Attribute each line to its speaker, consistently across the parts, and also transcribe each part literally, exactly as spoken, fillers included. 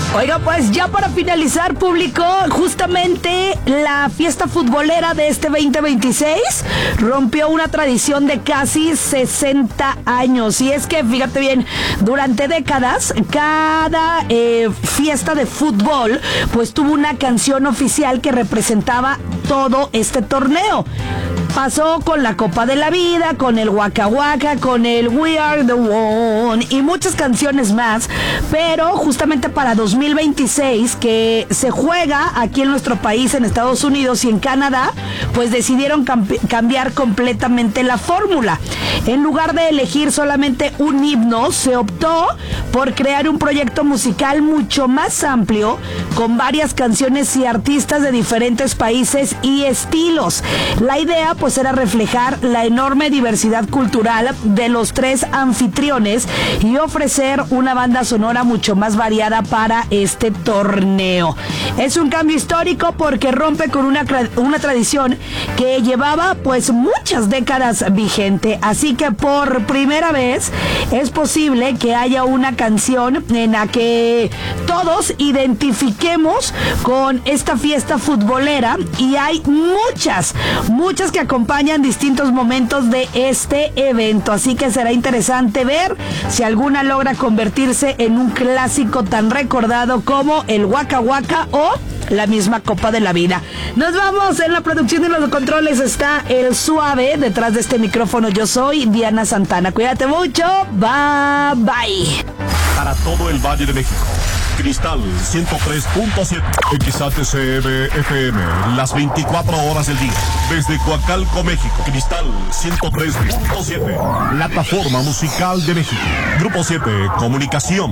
Speaker 1: Oiga, pues ya para finalizar, público, justamente la fiesta futbolera de este veinte veintiséis rompió una tradición de casi sesenta años. Y es que, fíjate bien, durante décadas, cada eh, fiesta de fútbol, pues tuvo una canción oficial que representaba todo este torneo. Pasó con la Copa de la Vida, con el Waka Waka, con el We Are the One y muchas canciones más, pero justamente para dos mil veintiséis, que se juega aquí en nuestro país, en Estados Unidos y en Canadá, pues decidieron camp- cambiar completamente la fórmula. En lugar de elegir solamente un himno, se optó por crear un proyecto musical mucho más amplio, con varias canciones y artistas de diferentes países y estilos. La idea pues era reflejar la enorme diversidad cultural de los tres anfitriones y ofrecer una banda sonora mucho más variada para este torneo. Es un cambio histórico porque rompe con una, una tradición que llevaba pues muchas décadas vigente, así que por primera vez es posible que haya una canción en la que todos identifiquemos con esta fiesta futbolera, y hay muchas, muchas que acompañan distintos momentos de este evento, así que será interesante ver si alguna logra convertirse en un clásico tan recordado como el Waka Waka o la misma Copa de la Vida. Nos vamos. En la producción de los controles está el Suave. Detrás de este micrófono yo soy Diana Santana. Cuídate mucho. Bye bye.
Speaker 2: Para todo el Valle de México, Cristal ciento tres punto siete, X H C B F M, las veinticuatro horas del día. Desde Coacalco, México, Cristal ciento tres punto siete, plataforma musical de México. Grupo siete, Comunicación.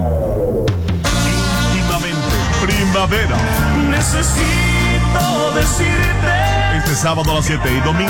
Speaker 2: Íntimamente primavera.
Speaker 3: Necesito decirte.
Speaker 2: Este sábado a las siete y domingo